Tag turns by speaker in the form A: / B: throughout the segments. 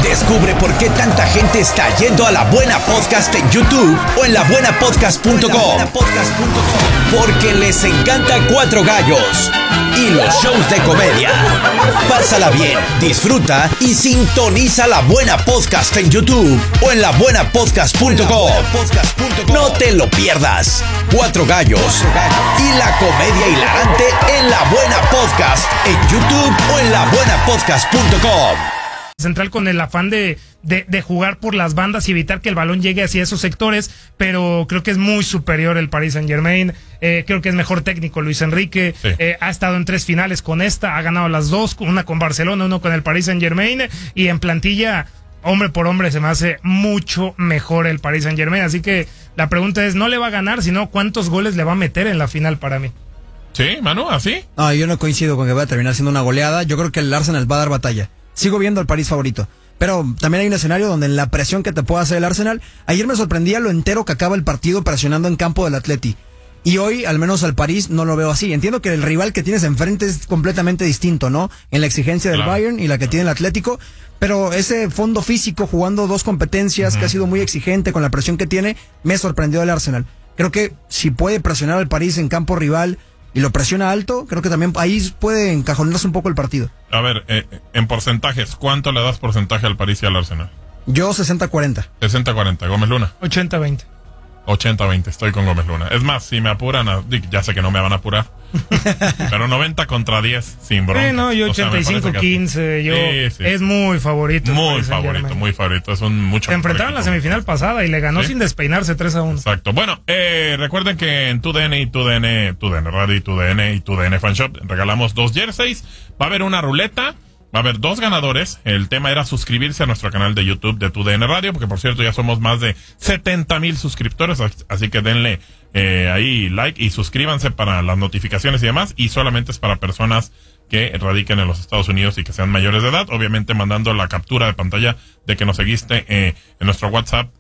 A: Descubre por qué tanta gente está yendo a La Buena Podcast en YouTube o en labuenapodcast.com. Porque les encanta Cuatro Gallos y los shows de comedia. Pásala bien, disfruta y sintoniza La Buena Podcast en YouTube o en labuenapodcast.com. No te lo pierdas. Cuatro Gallos y la comedia hilarante en La Buena Podcast en YouTube o en labuenapodcast.com.
B: Central con el afán de jugar por las bandas y evitar que el balón llegue hacia esos sectores, pero creo que es muy superior el Paris Saint-Germain. Creo que es mejor técnico Luis Enrique. Sí. Ha estado en 3 finales con esta, ha ganado las 2, una con Barcelona, uno con el Paris Saint-Germain, y en plantilla, hombre por hombre, se me hace mucho mejor el Paris Saint-Germain. Así que la pregunta es, no le va a ganar, sino cuántos goles le va a meter en la final para mí.
C: Sí, Manu, ¿así?
D: No, yo no coincido con que va a terminar siendo una goleada. Yo creo que el Arsenal va a dar batalla. Sigo viendo al París favorito. Pero también hay un escenario donde en la presión que te puede hacer el Arsenal, ayer me sorprendía lo entero que acaba el partido presionando en campo del Atleti. Y hoy, al menos al París, no lo veo así. Entiendo que el rival que tienes enfrente es completamente distinto, ¿no? En la exigencia del Bayern y la que tiene el Atlético. Pero ese fondo físico, jugando 2 competencias, que ha sido muy exigente con la presión que tiene, me sorprendió el Arsenal. Creo que si puede presionar al París en campo rival y lo presiona alto, creo que también ahí puede encajonarse un poco el partido.
C: A ver, en porcentajes, ¿cuánto le das porcentaje al París y al Arsenal?
D: Yo 60-40.
C: 60-40, Gómez Luna.
B: 80-20.
C: 80-20, estoy con Gómez Luna. Es más, si me apuran, ya sé que no me van a apurar, pero 90-10, sin bronca.
B: Sí, no, yo 85-15, sí. Es muy favorito.
C: Muy favorito, es un mucho.
B: Se enfrentaron en la semifinal pasada y le ganó sin despeinarse 3-1.
C: Exacto. Bueno, recuerden que en TUDN y TUDN Radio y TUDN Fan Shop regalamos 2 jerseys, va a haber una ruleta. Va a haber 2 ganadores. El tema era suscribirse a nuestro canal de YouTube de TUDN Radio, porque por cierto ya somos más de 70,000 suscriptores, así que denle ahí like y suscríbanse para las notificaciones y demás, y solamente es para personas que radiquen en los Estados Unidos y que sean mayores de edad, obviamente mandando la captura de pantalla de que nos seguiste en nuestro WhatsApp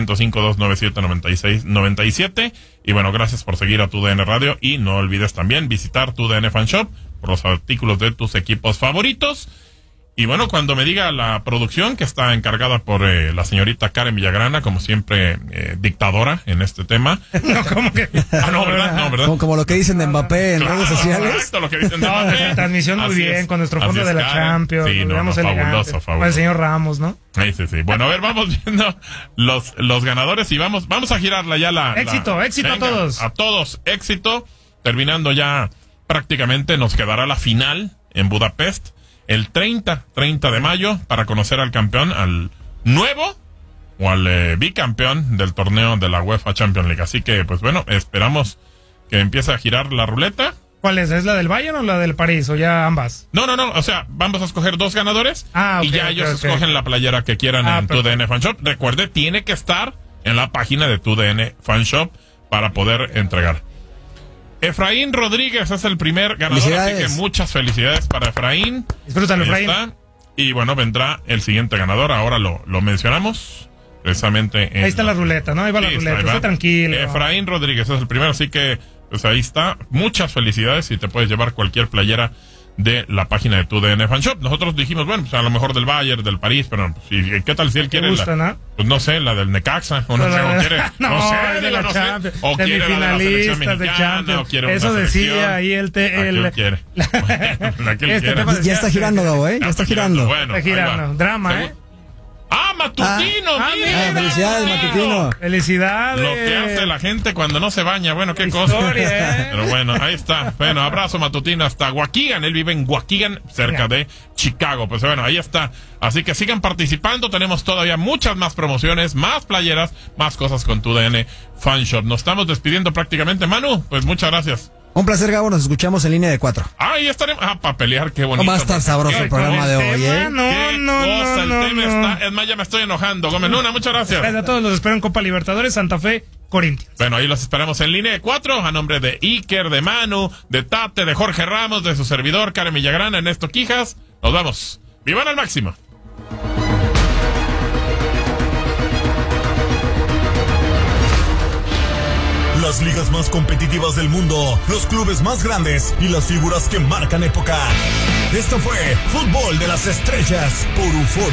C: 305-297-9697. Y bueno, gracias por seguir a TUDN Radio, y no olvides también visitar TUDN Fan Shop por los artículos de tus equipos favoritos. Y bueno, cuando me diga la producción, que está encargada por la señorita Karen Villagrana, como siempre, dictadora en este tema.
B: No, ¿cómo que?
C: No, ¿verdad? No, ¿verdad?
D: Como lo que dicen de Mbappé en redes sociales.
C: Exacto, lo que dicen de Mbappé.
B: La transmisión muy bien, con nuestro fondo de la Champions.
C: Sí, fabuloso.
B: Con el señor Ramos, ¿no?
C: Sí. Bueno, a ver, vamos viendo los ganadores y vamos a girarla ya
B: Éxito
C: venga,
B: a todos.
C: A todos, éxito. Terminando ya prácticamente, nos quedará la final en Budapest el 30 de mayo para conocer al campeón, al nuevo o al bicampeón del torneo de la UEFA Champions League. Así que, pues bueno, esperamos que empiece a girar la ruleta.
B: ¿Cuál es? ¿Es la del Bayern o la del París? ¿O ya ambas?
C: No, o sea, vamos a escoger 2 ganadores y ya ellos escogen la playera que quieran en TUDN Fan Shop. Recuerde, tiene que estar en la página de TUDN Fan Shop para poder entregar. Efraín Rodríguez es el primer ganador, así que muchas felicidades para Efraín.
B: Disfrútalo, Efraín.
C: Y bueno, vendrá el siguiente ganador, ahora lo mencionamos precisamente.
B: Ahí está la ruleta, ¿no? Ahí va la ruleta, está tranquilo.
C: Efraín Rodríguez es el primero, así que pues ahí está. Muchas felicidades y te puedes llevar cualquier playera de la página de TUDN Fan Shop. Nosotros dijimos, bueno, pues a lo mejor del Bayern, del París, pero pues, ¿qué tal si él quiere
B: pues
C: no sé, la del Necaxa, o no sé, o quiere, no sé,
B: de la Champions,
C: o quiere la de la selección mexicana, o quiere
B: eso
C: una
B: decía ahí el
C: quiere.
D: Ya está girando, Gabo, ya está girando.
C: Bueno,
B: está girando, drama,
C: Matutino,
D: mira. Felicidades, Matutino.
B: Felicidades.
C: Lo que hace la gente cuando no se baña, bueno, qué cosa. Pero bueno, ahí está. Bueno, abrazo Matutino hasta Waukegan. Él vive en Waukegan, cerca de Chicago. Pues bueno, ahí está. Así que sigan participando. Tenemos todavía muchas más promociones, más playeras, más cosas con TUDN Fan Shop. Nos estamos despidiendo prácticamente, Manu. Pues muchas gracias.
D: Un placer, Gabo, nos escuchamos en línea de 4.
C: Ahí estaremos. Para pelear, qué bonito.
D: Va a estar sabroso el programa de hoy, ¿eh?
C: El tema está. Es más, ya me estoy enojando. Gómez Luna, muchas gracias.
B: Gracias a todos, los espero en Copa Libertadores, Santa Fe, Corinthians.
C: Bueno, ahí los esperamos en línea de 4, a nombre de Iker, de Manu, de Tate, de Jorge Ramos, de su servidor, Karen Villagrana, Ernesto Quijas. Nos vamos. ¡Vivan al máximo!
E: Las ligas más competitivas del mundo, los clubes más grandes y las figuras que marcan época. Esto fue Fútbol de las Estrellas por Euforia.